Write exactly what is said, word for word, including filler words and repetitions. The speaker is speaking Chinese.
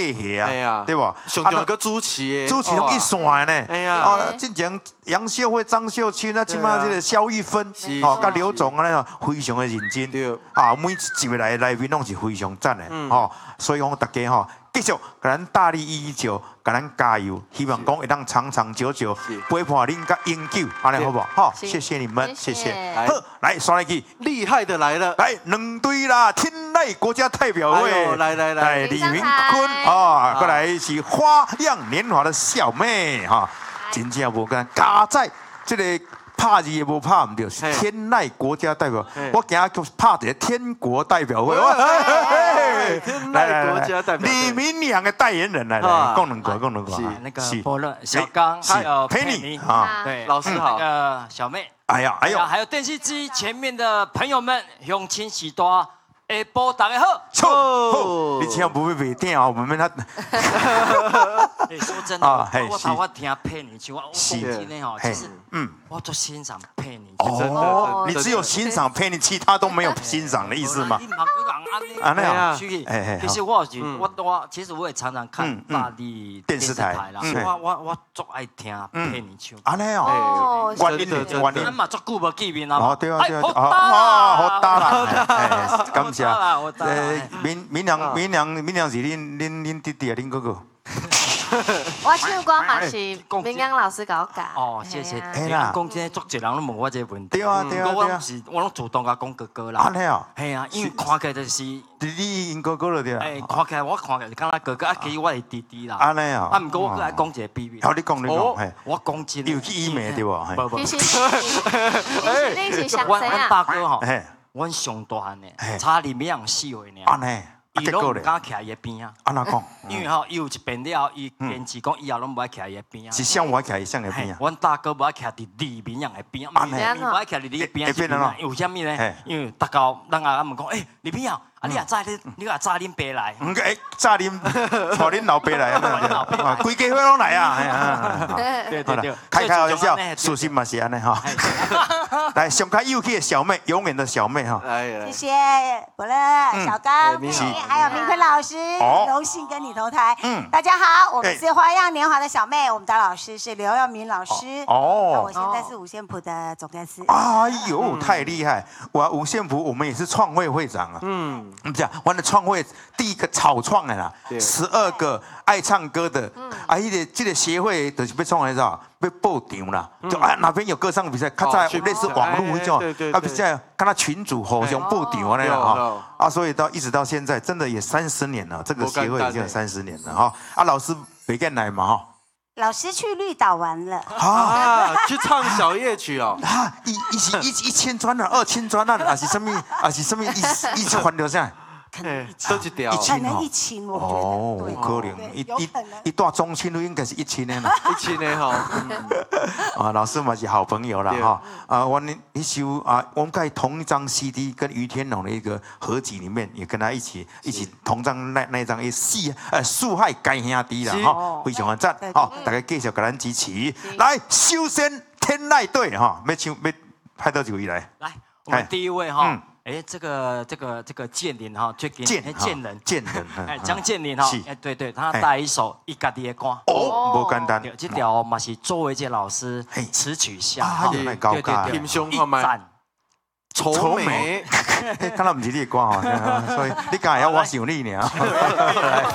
岁啊， 哎呀， 对不？ 上重个主持的， 主持拢一线的呢。 哎呀， 哦，之前杨秀慧、张秀清啊，即马这个肖玉芬，哦，甲刘总啊，呢非常的认真。 对。 啊，每一位来来宾拢是非常赞的，哦，所以讲大家吼。 继续，给咱大力一一九，给咱加油！希望讲会当长长久久，陪伴恁甲永久，安尼好不好？好，谢谢你们，谢谢。好，来刷来去， 厉害的来了， 来两队啦，天籁国家代表队， 来来来， 李明坤啊，过来是花样年华的小妹哈，真正无干加在这个。 拍字也无拍唔对，是天籁国家代表。我今日就拍一个天国代表会。 天籁国家代表， 李明良的代言人来来，讲两句，讲两句。 是那个伯乐、小刚还有佩妮啊， 对， 老师好。 那个小妹， 哎呀，哎呀， 还有电视机前面的朋友们，乡亲喜多。 下晡大家好， 错，你千万不会被电啊！我们他， 哎，说真的，我头我听佩妮唱，我讲真的吼，其实，嗯，我都欣赏佩妮。 哦，你只有欣赏佩妮，其他都没有欣赏的意思吗？ 啊，那样，其实我是我我，其实我也常常看大地电视台啦，我我我足爱听佩妮唱。 啊，那样，哦， 原因原因，俺嘛足久无见面啊。 哦，对啊，对啊，啊，好大啦，哎，感谢。 呃，明明良明良明良是恁恁恁弟弟啊，恁哥哥。 我唱歌嘛是明阳老师教教。 哦，谢谢。哎呀，讲真，足侪人拢问我这个问题。 对啊对啊对啊。 我是我拢主动甲讲哥哥啦。 安尼啊？ 系啊，因为看起来就是。 你因哥哥了对啦。 哎，看起来我看起来就敢若哥哥，啊，其实我是弟弟啦。 安尼啊？ 啊，毋过我来讲一个秘密。 好，你讲你讲，嘿。 我讲真。 有去医美对无？ 其实，其实你是想谁啊？ 阮大哥吼。 阮上大汉呢，差林美阳四岁呢。 安尼， 伊拢唔敢徛伊个边啊。 安怎讲？ 因为吼，伊有一边了，伊坚持讲以后拢唔爱徛伊个边啊。 是像我徛伊像个边啊。 阮大哥无爱徛伫李明阳个边， 安尼， 无爱徛伫你个边是边啊。有啥物呢？因为逐到人啊问讲，诶，李明阳。 啊！你也早你，你也早恁爸来。 唔个，早恁，带恁老爸来啊！规家伙拢来啊！ 对对对， 开开玩笑，属实嘛是安尼哈。来，上开幼气的小妹，永远的小妹哈。 谢谢伯乐、小刚、佩妮，还有明坤老师，荣幸跟你同台。嗯，大家好，我们是花样年华的小妹，我们的老师是刘耀明老师。哦，我现在是五线谱的总干事。 哎呦，太厉害！我五线谱，我们也是创会会长啊。嗯。 不是啊，我的创会第一个草创的啦，十二个爱唱歌的，啊，迄个这个协会就是要创的啥，要报场啦，就啊哪边有歌唱比赛，较早类似网络那种，啊比赛，跟他群主互相报场那样哈，啊，所以到一直到现在，真的也三十年了，这个协会已经有三十年了哈，啊，老师没跟来嘛哈。 老师去绿岛玩了啊，去唱小夜曲哦。 啊，一一是一一千砖啊，二千砖啊，还是什么？还是什么？一一环流下。 都一条。 可能一千，我觉得。 哦，有可能，一一一段中青路应该是一千的啦。 一千的哈。 啊，老师嘛是好朋友啦哈。啊，我那一首啊，我们在同一张 C D 跟于天龙的一个合集里面，也跟他一起一起同张那那一张一四呃树海干兄弟啦哈，非常的赞哈，大家继续给咱支持。来，修仙天籁队哈，要唱要派到几位来？ 来，我们第一位哈。 哎，这个这个这个建林哈，最近建建人建人， 哎，江建林哈，哎，对对，他带一首伊家己的歌， 哦，不简单， 这条嘛是周维杰老师词曲下， 啊，有那高价， 听胸好吗？愁眉， 看到不是你的歌哈，所以你讲要我想你呢。